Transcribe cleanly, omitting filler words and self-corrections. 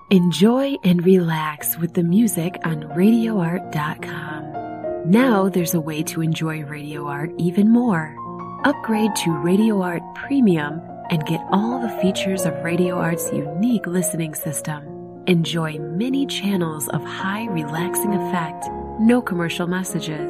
Enjoy and relax with the music on RadioArt.com. Now there's a way to enjoy Radio Art even more. Upgrade to Radio Art Premium and get all the features of Radio Art's unique listening system. Enjoy many channels of high relaxing effect, no commercial messages,